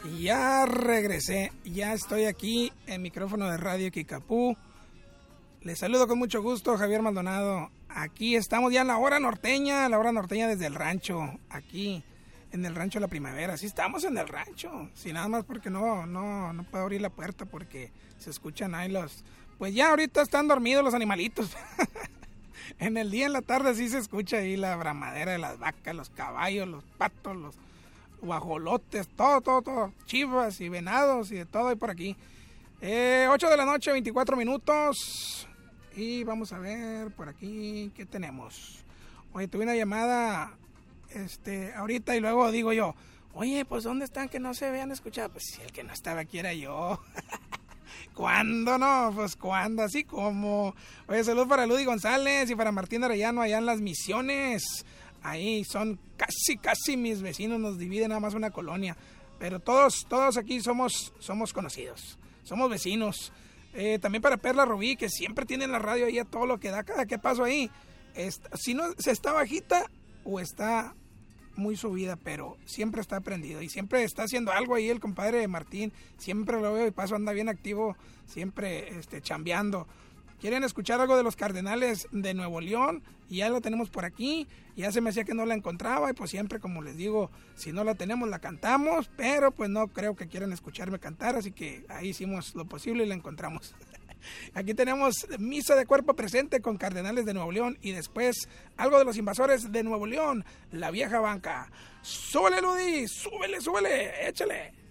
Ya regresé, ya estoy aquí en micrófono de Radio Kikapú. Les saludo con mucho gusto, Javier Maldonado. Aquí estamos ya en la hora norteña desde el rancho, aquí en el rancho La Primavera. Sí estamos en el rancho, sí, nada más porque no puedo abrir la puerta porque se escuchan ahí pues ya ahorita están dormidos los animalitos. En el día, en la tarde sí se escucha ahí la bramadera de las vacas, los caballos, los patos, los guajolotes, todo, chivas y venados y de todo hay por aquí. 8 de la noche, 24 minutos. Y vamos a ver por aquí, ¿qué tenemos? Oye, tuve una llamada ahorita y luego digo yo, oye, pues ¿dónde están que no se vean escuchado? Pues si el que no estaba aquí era yo. ¿Cuándo no? Pues cuándo, así como. Oye, salud para Ludy González y para Martín Arellano allá en Las Misiones. Ahí son casi mis vecinos, nos divide nada más una colonia. Pero todos aquí somos conocidos, somos vecinos. También para Perla Rubí, que siempre tiene la radio ahí a todo lo que da, cada que paso ahí. Si no, se está bajita o está muy subida, pero siempre está prendido y siempre está haciendo algo ahí el compadre Martín. Siempre lo veo y paso, anda bien activo, siempre chambeando. ¿Quieren escuchar algo de los Cardenales de Nuevo León? Y ya lo tenemos por aquí. Ya se me hacía que no la encontraba y pues siempre, como les digo, si no la tenemos la cantamos, pero pues no creo que quieran escucharme cantar, así que ahí hicimos lo posible y la encontramos. Aquí tenemos Misa de Cuerpo Presente con Cardenales de Nuevo León y después algo de los Invasores de Nuevo León, La Vieja Banca. ¡Súbele, Ludy! ¡Súbele! ¡Échale!